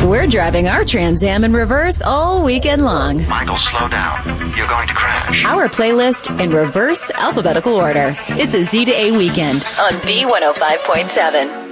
We're driving our Trans Am in reverse all weekend long. Michael, slow down. You're going to crash. Our playlist in reverse alphabetical order. It's a Z to A weekend on B105.7.